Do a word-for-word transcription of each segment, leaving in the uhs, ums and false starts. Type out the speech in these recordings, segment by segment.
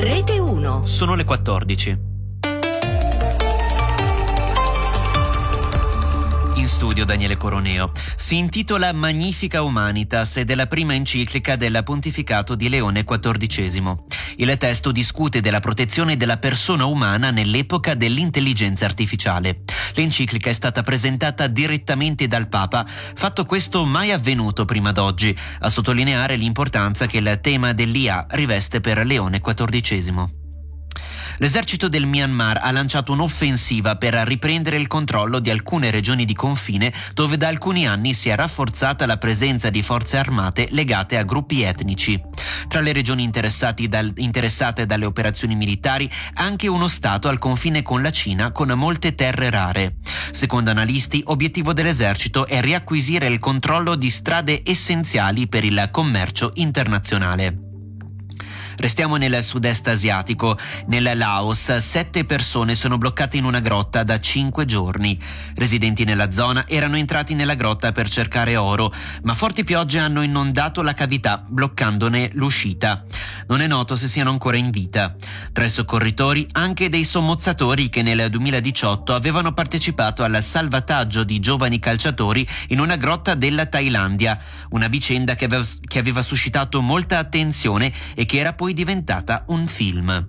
Rete uno. Sono le quattordici. In studio Daniele Coroneo. Si intitola Magnifica Humanitas ed è la prima enciclica del pontificato di Leone quattordicesimo. Il testo discute della protezione della persona umana nell'epoca dell'intelligenza artificiale. L'enciclica è stata presentata direttamente dal Papa, fatto questo mai avvenuto prima d'oggi, a sottolineare l'importanza che il tema dell'I A riveste per Leone quattordicesimo. L'esercito del Myanmar ha lanciato un'offensiva per riprendere il controllo di alcune regioni di confine dove da alcuni anni si è rafforzata la presenza di forze armate legate a gruppi etnici. Tra le regioni interessati dal, interessate dalle operazioni militari, anche uno stato al confine con la Cina con molte terre rare. Secondo analisti, obiettivo dell'esercito è riacquisire il controllo di strade essenziali per il commercio internazionale. Restiamo nel sud-est asiatico. Nel Laos, sette persone sono bloccate in una grotta da cinque giorni. Residenti nella zona erano entrati nella grotta per cercare oro, ma forti piogge hanno inondato la cavità, bloccandone l'uscita. Non è noto se siano ancora in vita. Tra i soccorritori, anche dei sommozzatori che nel duemiladiciotto avevano partecipato al salvataggio di giovani calciatori in una grotta della Thailandia, una vicenda che aveva, che aveva suscitato molta attenzione e che era poi diventata un film.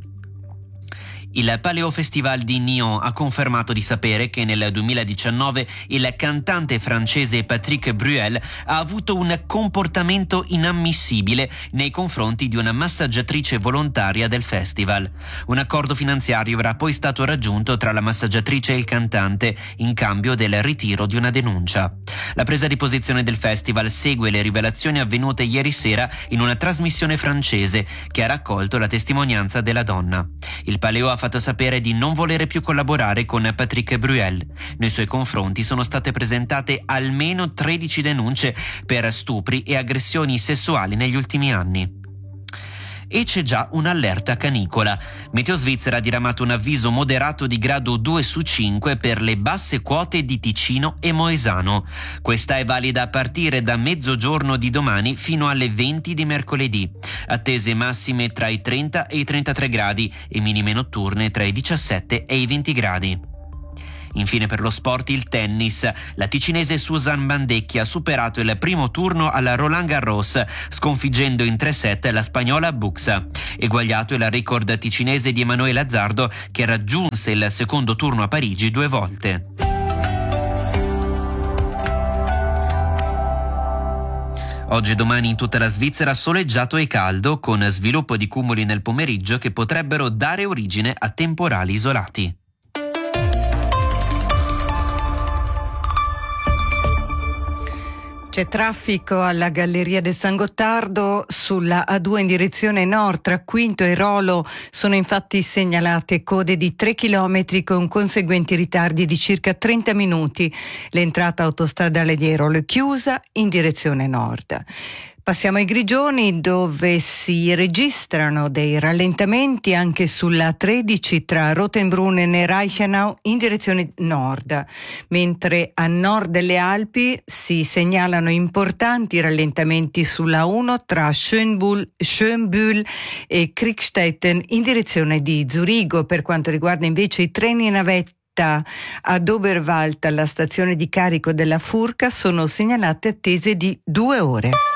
Il Paleo Festival di Nyon ha confermato di sapere che nel duemiladiciannove il cantante francese Patrick Bruel ha avuto un comportamento inammissibile nei confronti di una massaggiatrice volontaria del festival. Un accordo finanziario era poi stato raggiunto tra la massaggiatrice e il cantante in cambio del ritiro di una denuncia. La presa di posizione del festival segue le rivelazioni avvenute ieri sera in una trasmissione francese che ha raccolto la testimonianza della donna. Il Paleo ha fatto sapere di non volere più collaborare con Patrick Bruel. Nei suoi confronti sono state presentate almeno tredici denunce per stupri e aggressioni sessuali negli ultimi anni. E c'è già un'allerta canicola. Meteo Svizzera ha diramato un avviso moderato di grado due su cinque per le basse quote di Ticino e Moesano. Questa è valida a partire da mezzogiorno di domani fino alle venti di mercoledì. Attese massime tra i trenta e i trentatré gradi e minime notturne tra i diciassette e i venti gradi. Infine per lo sport il tennis. La ticinese Susan Bandecchi ha superato il primo turno alla Roland Garros, sconfiggendo in tre set la spagnola Buxa. Eguagliato il record ticinese di Emanuele Azzardo, che raggiunse il secondo turno a Parigi due volte. Oggi e domani in tutta la Svizzera soleggiato e caldo, con sviluppo di cumuli nel pomeriggio che potrebbero dare origine a temporali isolati. C'è traffico alla Galleria del San Gottardo sulla A due in direzione nord tra Quinto e Rolo. Sono infatti segnalate code di tre chilometri con conseguenti ritardi di circa trenta minuti. L'entrata autostradale di Rolo è chiusa in direzione nord. Passiamo ai Grigioni, dove si registrano dei rallentamenti anche sulla tredici tra Rotenbrunnen e Reichenau in direzione nord, mentre a nord delle Alpi si segnalano importanti rallentamenti sulla uno tra Schönbuhl, Schönbühl e Kriegstetten in direzione di Zurigo. Per quanto riguarda invece i treni navetta ad Oberwald alla stazione di carico della Furka sono segnalate attese di due ore.